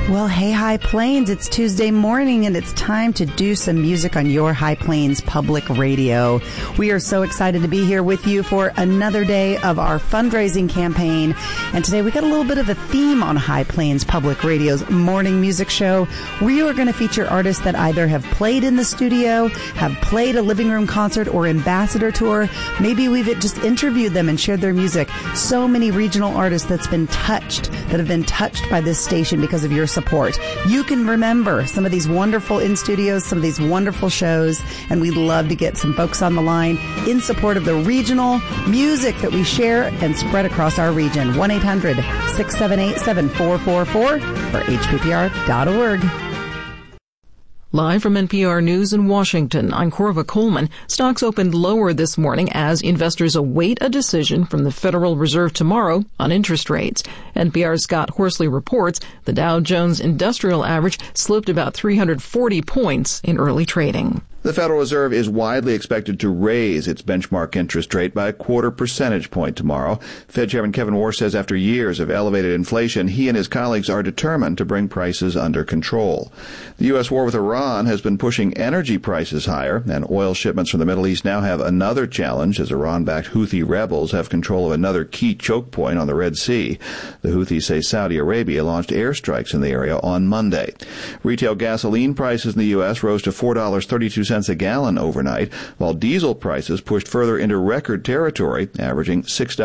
Well, hey, High Plains, it's Tuesday morning and it's time to do some music on your High Plains Public Radio. We are so excited to be here with you for another day of our fundraising campaign. And today we got a little bit of a theme on High Plains Public Radio's morning music show. We are going to feature artists that either have played in the studio, have played a living room concert or ambassador tour. Maybe we've just interviewed them and shared their music. So many regional artists that have been touched by this station because of your support. You can remember some of these wonderful in-studios, some of these wonderful shows, and we'd love to get some folks on the line in support of the regional music that we share and spread across our region. 1-800-678-7444 or hppr.org. Live from NPR News in Washington, I'm Corva Coleman. Stocks opened lower this morning as investors await a decision from the Federal Reserve tomorrow on interest rates. NPR's Scott Horsley reports the Dow Jones Industrial Average slipped about 340 points in early trading. The Federal Reserve is widely expected to raise its benchmark interest rate by a 0.25 percentage point tomorrow. Fed Chairman Kevin Warsh says after years of elevated inflation, he and his colleagues are determined to bring prices under control. The U.S. war with Iran has been pushing energy prices higher, and oil shipments from the Middle East now have another challenge as Iran-backed Houthi rebels have control of another key choke point on the Red Sea. The Houthis say Saudi Arabia launched airstrikes in the area on Monday. Retail gasoline prices in the U.S. rose to $4.32 a gallon overnight, while diesel prices pushed further into record territory, averaging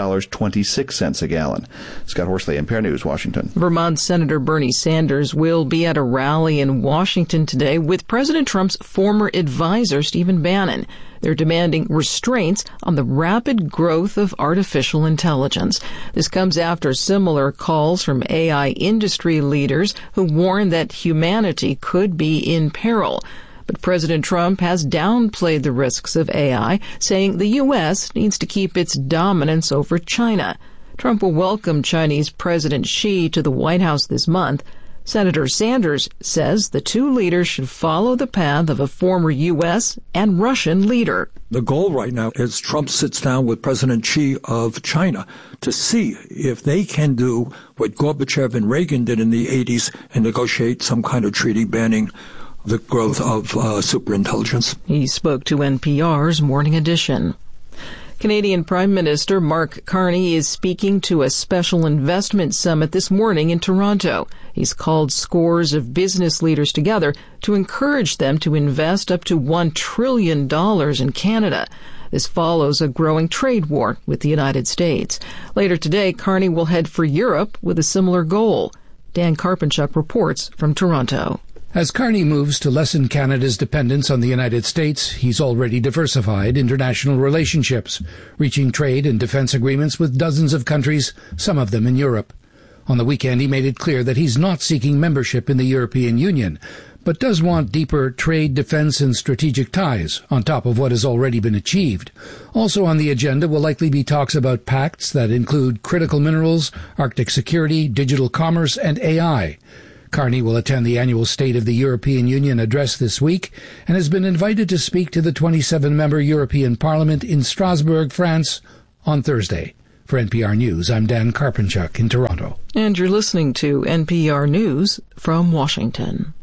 $6.26 a gallon. Scott Horsley, NPR News, Washington. Vermont Senator Bernie Sanders will be at a rally in Washington today with President Trump's former advisor, Stephen Bannon. They're demanding restraints on the rapid growth of artificial intelligence. This comes after similar calls from AI industry leaders who warn that humanity could be in peril. But President Trump has downplayed the risks of AI, saying the U.S. needs to keep its dominance over China. Trump will welcome Chinese President Xi to the White House this month. Senator Sanders says the two leaders should follow the path of a former U.S. and Russian leader. The goal right now is Trump sits down with President Xi of China to see if they can do what Gorbachev and Reagan did in the 80s and negotiate some kind of treaty banning the growth of superintelligence. He spoke to NPR's Morning Edition. Canadian Prime Minister Mark Carney is speaking to a special investment summit this morning in Toronto. He's called scores of business leaders together to encourage them to invest up to $1 trillion in Canada. This follows a growing trade war with the United States. Later today, Carney will head for Europe with a similar goal. Dan Karpenchuk reports from Toronto. As Carney moves to lessen Canada's dependence on the United States, he's already diversified international relationships, reaching trade and defense agreements with dozens of countries, some of them in Europe. On the weekend, he made it clear that he's not seeking membership in the European Union, but does want deeper trade, defense, and strategic ties on top of what has already been achieved. Also on the agenda will likely be talks about pacts that include critical minerals, Arctic security, digital commerce, and AI. Carney will attend the annual State of the European Union address this week and has been invited to speak to the 27-member European Parliament in Strasbourg, France, on Thursday. For NPR News, I'm Dan Karpenchuk in Toronto. And you're listening to NPR News from Washington.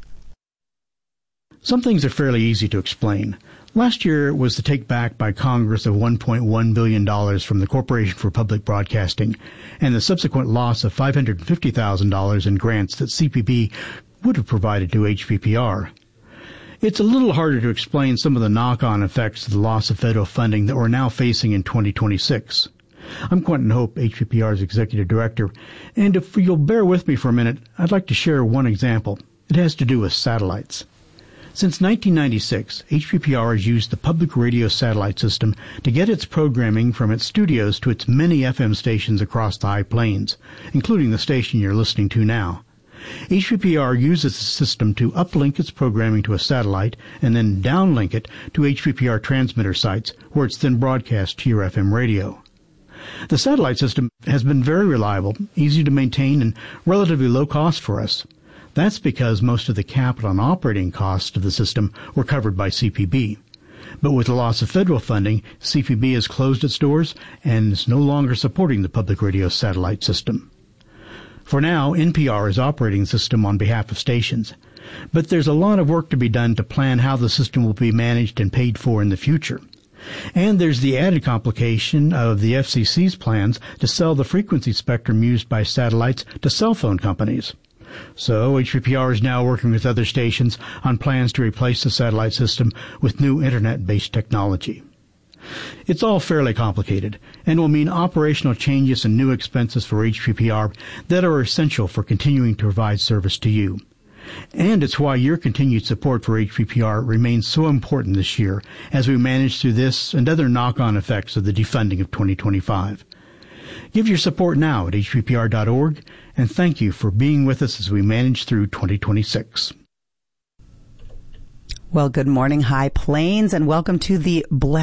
Some things are fairly easy to explain. Last year was the take-back by Congress of $1.1 billion from the Corporation for Public Broadcasting and the subsequent loss of $550,000 in grants that CPB would have provided to HPPR. It's a little harder to explain some of the knock-on effects of the loss of federal funding that we're now facing in 2026. I'm Quentin Hope, HPPR's Executive Director, and if you'll bear with me for a minute, I'd like to share one example. It has to do with satellites. Since 1996, HPPR has used the public radio satellite system to get its programming from its studios to its many FM stations across the High Plains, including the station you're listening to now. HPPR uses the system to uplink its programming to a satellite and then downlink it to HPPR transmitter sites where it's then broadcast to your FM radio. The satellite system has been very reliable, easy to maintain, and relatively low cost for us. That's because most of the capital and operating costs of the system were covered by CPB. But with the loss of federal funding, CPB has closed its doors and is no longer supporting the public radio satellite system. For now, NPR is operating the system on behalf of stations. But there's a lot of work to be done to plan how the system will be managed and paid for in the future. And there's the added complication of the FCC's plans to sell the frequency spectrum used by satellites to cell phone companies. So HPPR is now working with other stations on plans to replace the satellite system with new Internet-based technology. It's all fairly complicated and will mean operational changes and new expenses for HPPR that are essential for continuing to provide service to you. And it's why your continued support for HPPR remains so important this year as we manage through this and other knock-on effects of the defunding of 2025. Give your support now at hppr.org, and thank you for being with us as we manage through 2026. Well, good morning, High Plains, and welcome to the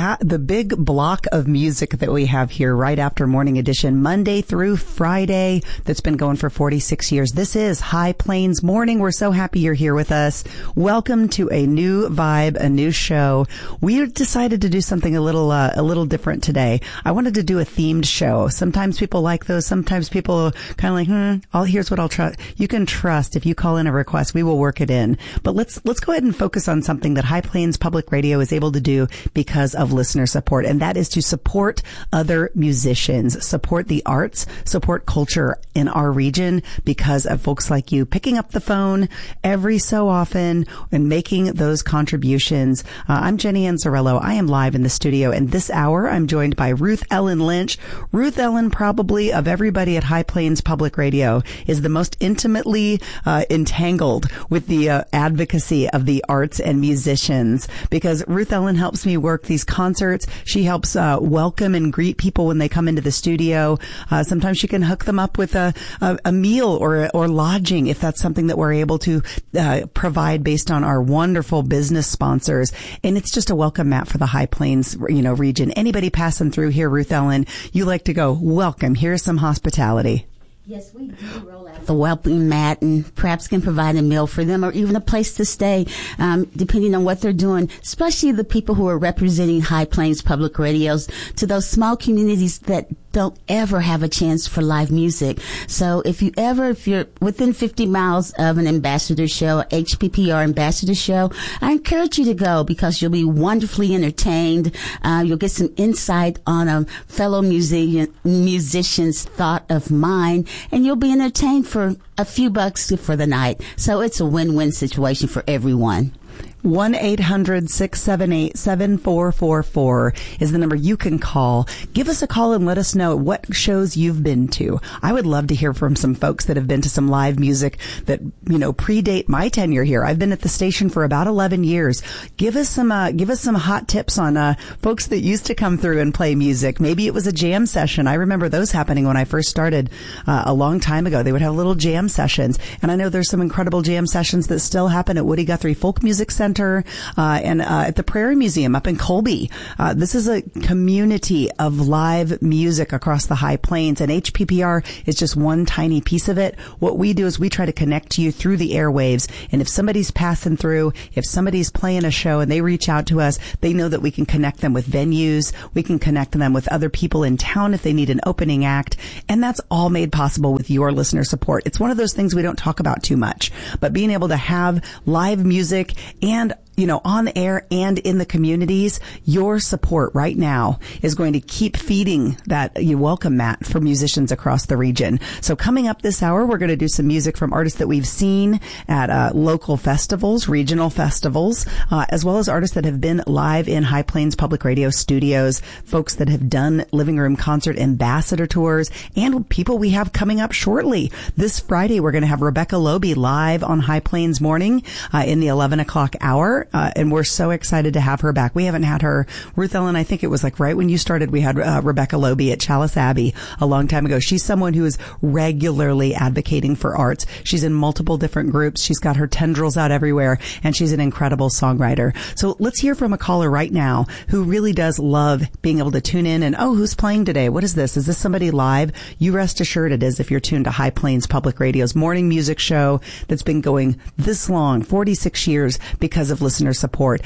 big block of music that we have here right after Morning Edition, Monday through Friday, that's been going for 46 years. This is High Plains Morning. We're so happy you're here with us. Welcome to a new vibe, a new show. We decided to do something a little different today. I wanted to do a themed show. Sometimes people like those. Sometimes people kind of like, here's what I'll try. You can trust if you call in a request, we will work it in. But let's go ahead and focus on something that High Plains Public Radio is able to do because of listener support, and that is to support other musicians, support the arts, support culture in our region because of folks like you picking up the phone every so often and making those contributions. I'm Jenny Anzarello. I am live in the studio, and this hour I'm joined by Ruth Ellen Lynch. Ruth Ellen, probably of everybody at High Plains Public Radio, is the most intimately entangled with the advocacy of the arts and musicians, because Ruth Ellen helps me work these concerts. She helps welcome and greet people when they come into the studio. Sometimes she can hook them up with a meal or lodging if that's something that we're able to provide based on our wonderful business sponsors. And it's just a welcome mat for the High Plains, region. Anybody passing through here, Ruth Ellen, you like to go, welcome. Here's some hospitality. Yes, we do roll out the welcome mat and perhaps can provide a meal for them or even a place to stay, depending on what they're doing, especially the people who are representing High Plains Public Radios to those small communities that don't ever have a chance for live music. So if you're within 50 miles of an ambassador show, HPPR ambassador show, I encourage you to go because you'll be wonderfully entertained. You'll get some insight on a fellow musician's thought of mind, and you'll be entertained for a few bucks for the night. So it's a win-win situation for everyone. 1-800-678-7444 is the number you can call. Give us a call and let us know what shows you've been to. I would love to hear from some folks that have been to some live music that, predate my tenure here. I've been at the station for about 11 years. Give us some hot tips on, folks that used to come through and play music. Maybe it was a jam session. I remember those happening when I first started, a long time ago. They would have little jam sessions. And I know there's some incredible jam sessions that still happen at Woody Guthrie Folk Music Center. And at the Prairie Museum up in Colby. This is a community of live music across the High Plains, and HPPR is just one tiny piece of it. What we do is we try to connect you through the airwaves, and if somebody's passing through, if somebody's playing a show and they reach out to us, they know that we can connect them with venues, we can connect them with other people in town if they need an opening act, and that's all made possible with your listener support. It's one of those things we don't talk about too much, but being able to have live music and on the air and in the communities, your support right now is going to keep feeding that welcome mat for musicians across the region. So coming up this hour, we're going to do some music from artists that we've seen at local festivals, regional festivals, as well as artists that have been live in High Plains Public Radio studios, folks that have done living room concert ambassador tours, and people we have coming up shortly. This Friday, we're going to have Rebecca Lobe live on High Plains Morning in the 11 o'clock hour. And we're so excited to have her back. We haven't had her, Ruth Ellen, I think it was like right when you started, we had Rebecca Lobe at Chalice Abbey a long time ago. She's someone who is regularly advocating for arts. She's in multiple different groups. She's got her tendrils out everywhere, and she's an incredible songwriter. So let's hear from a caller right now who really does love being able to tune in and, who's playing today? What is this? Is this somebody live? You rest assured it is if you're tuned to High Plains Public Radio's morning music show that's been going this long, 46 years, because of listening listener support.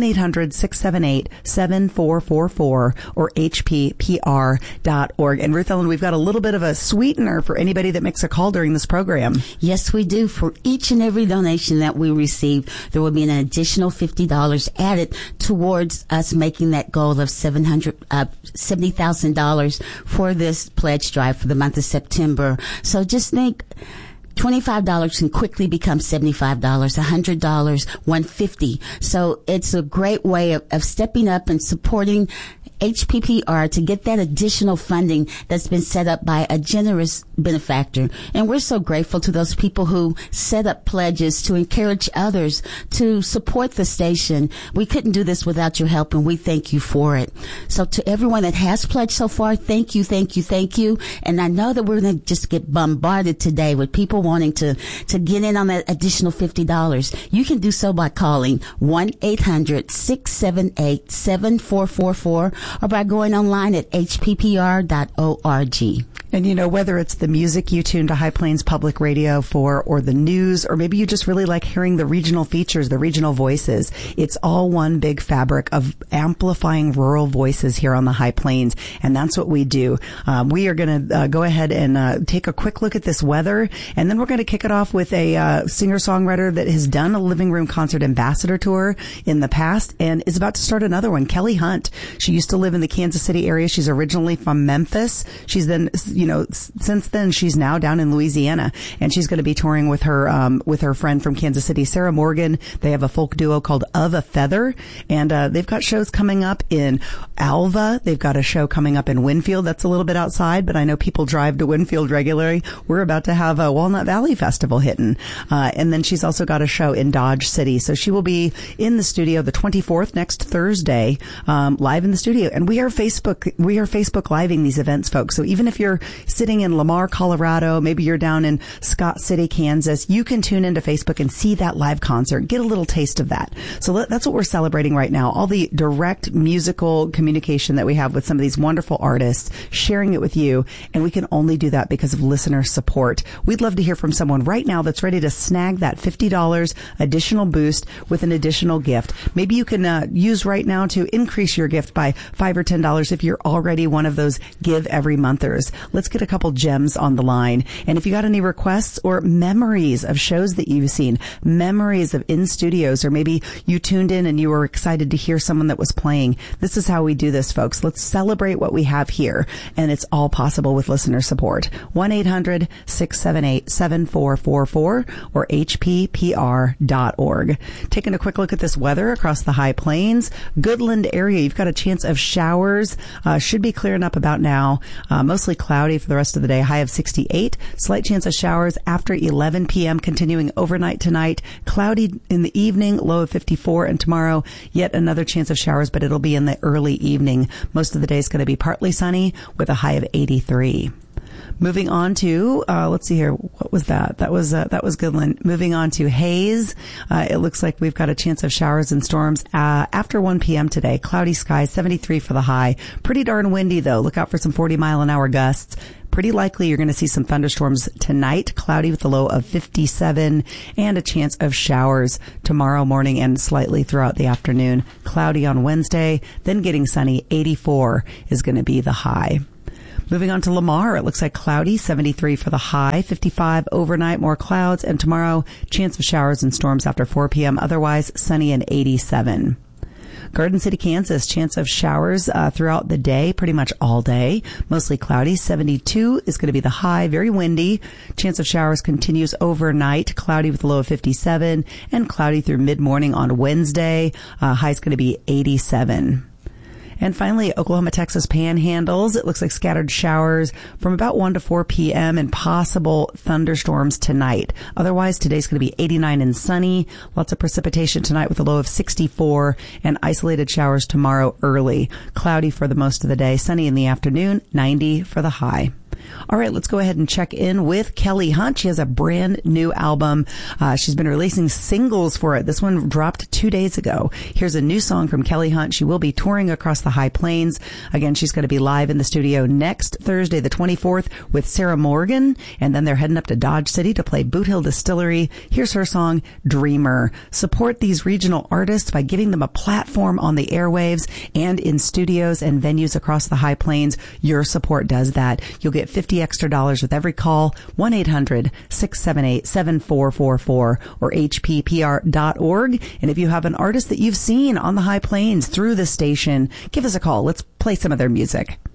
1-800-678-7444 or hppr.org. And Ruth Ellen, we've got a little bit of a sweetener for anybody that makes a call during this program. Yes, we do. For each and every donation that we receive, there will be an additional $50 added towards us making that goal of $70,000 for this pledge drive for the month of September. So just think, $25 can quickly become $75, $100, $150. So it's a great way of stepping up and supporting HPPR to get that additional funding that's been set up by a generous benefactor. And we're so grateful to those people who set up pledges to encourage others to support the station. We couldn't do this without your help, and we thank you for it. So to everyone that has pledged so far, thank you, thank you, thank you. And I know that we're going to just get bombarded today with people wanting to get in on that additional $50. You can do so by calling 1-800-678-7444 or by going online at hppr.org. And you know, whether it's the music you tune to High Plains Public Radio for, or the news, or maybe you just really like hearing the regional features, the regional voices, it's all one big fabric of amplifying rural voices here on the High Plains. And that's what we do. We are going to go ahead and take a quick look at this weather, and then we're going to kick it off with a singer-songwriter that has done a Living Room Concert Ambassador Tour in the past and is about to start another one. Kelly Hunt. She used to live in the Kansas City area. She's originally from Memphis. She's then, since then she's now down in Louisiana, and she's going to be touring with her friend from Kansas City, Sarah Morgan. They have a folk duo called Of a Feather, and they've got shows coming up in Alva. They've got a show coming up in Winfield. That's a little bit outside, but I know people drive to Winfield regularly. We're about to have a Walnut Valley Festival hitting, and then she's also got a show in Dodge City. So she will be in the studio the 24th, next Thursday, live in the studio. And we are Facebook living these events, folks. So even if you're sitting in Lamar, Colorado, maybe you're down in Scott City, Kansas, you can tune into Facebook and see that live concert, get a little taste of that. So that's what we're celebrating right now. All the direct musical communication that we have with some of these wonderful artists, sharing it with you. And we can only do that because of listener support. We'd love to hear from someone right now that's ready to snag that $50 additional boost with an additional gift. Maybe you can use right now to increase your gift by $5 or $10 if you're already one of those give every monthers. Let's get a couple gems on the line. And if you got any requests or memories of shows that you've seen, memories of in studios, or maybe you tuned in and you were excited to hear someone that was playing, this is how we do this, folks. Let's celebrate what we have here. And it's all possible with listener support. 1-800-678-7444 or hppr.org. Taking a quick look at this weather across the High Plains. Goodland area, you've got a chance of showers. Should be clearing up about now. Mostly cloudy for the rest of the day. High of 68. Slight chance of showers after 11 p.m. continuing overnight tonight. Cloudy in the evening. Low of 54. And tomorrow, yet another chance of showers, but it'll be in the early evening. Most of the day is going to be partly sunny with a high of 83. Moving on to, let's see here. What was that? That was Goodland. Moving on to Hayes. It looks like we've got a chance of showers and storms, after 1 p.m. today. Cloudy skies, 73 for the high. Pretty darn windy though. Look out for some 40-mile-an-hour gusts. Pretty likely you're going to see some thunderstorms tonight. Cloudy with a low of 57 and a chance of showers tomorrow morning and slightly throughout the afternoon. Cloudy on Wednesday, then getting sunny. 84 is going to be the high. Moving on to Lamar, it looks like cloudy, 73 for the high, 55 overnight, more clouds, and tomorrow, chance of showers and storms after 4 p.m., otherwise sunny and 87. Garden City, Kansas, chance of showers throughout the day, pretty much all day, mostly cloudy, 72 is going to be the high, very windy. Chance of showers continues overnight, cloudy with a low of 57, and cloudy through mid-morning on Wednesday. High is going to be 87. And finally, Oklahoma, Texas panhandles. It looks like scattered showers from about 1 to 4 p.m. and possible thunderstorms tonight. Otherwise, today's going to be 89 and sunny. Lots of precipitation tonight with a low of 64 and isolated showers tomorrow early. Cloudy for the most of the day. Sunny in the afternoon. 90 for the high. All right, let's go ahead and check in with Kelly Hunt. She has a brand new album. She's been releasing singles for it. This one dropped 2 days ago. Here's a new song from Kelly Hunt. She will be touring across the High Plains. Again, she's going to be live in the studio next Thursday, the 24th, with Sarah Morgan. And then they're heading up to Dodge City to play Boot Hill Distillery. Here's her song, Dreamer. Support these regional artists by giving them a platform on the airwaves and in studios and venues across the High Plains. Your support does that. You'll get $50 extra with every call. 1-800-678-7444 or hppr.org. And if you have an artist that you've seen on the High Plains through the station, give us a call. Let's play some of their music.